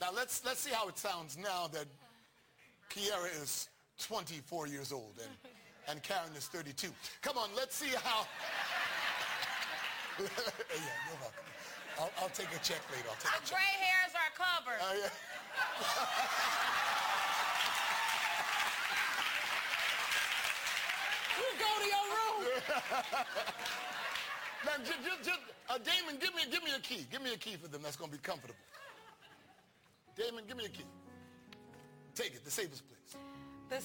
Now let's see how it sounds now that Kiara is 24 years old and Karen is 32. Come on, let's see how. Yeah, you're welcome. I'll take a check later. I'll take a check. Gray hairs are covered. Yeah. You go to your room. Now, Damon, give me a key. Give me a key for them. That's going to be comfortable. Damon, give me a key. Take it. The safest place.